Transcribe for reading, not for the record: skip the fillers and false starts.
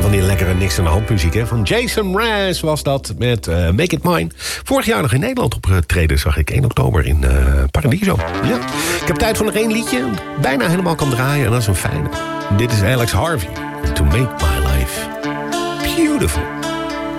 van die lekkere niks aan de hand muziek, hè? Van Jason Mraz was dat met Make It Mine. Vorig jaar nog in Nederland opgetreden, zag ik 1 oktober in Paradiso. Ja. Ik heb tijd voor nog 1 liedje. Bijna helemaal kan draaien en dat is een fijne. Dit is Alex Harvey. To Make My Life Beautiful.